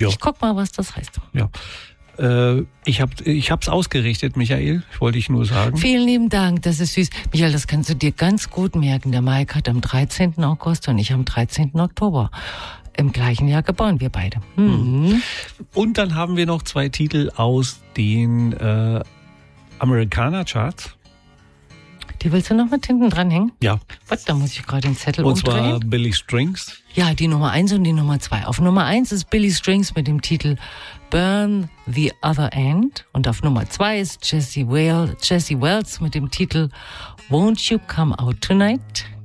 Ja. Ich guck mal, was das heißt. Ja. Ich hab's ausgerichtet, Michael. Ich wollte dich nur sagen. Vielen lieben Dank, das ist süß. Michael, das kannst du dir ganz gut merken. Der Mike hat am 13. August und ich am 13. Oktober im gleichen Jahr geboren, wir beide. Mhm. Und dann haben wir noch 2 Titel aus den Amerikaner-Charts. Die willst du noch mit hinten dranhängen? Ja. Was, da muss ich gerade den Zettel Und zwar umdrehen. Billy Strings. Ja, die Nummer 1 und die Nummer 2. Auf Nummer 1 ist Billy Strings mit dem Titel Burn the Other End. Und auf Nummer 2 ist Jesse Wells mit dem Titel Won't You Come Out Tonight?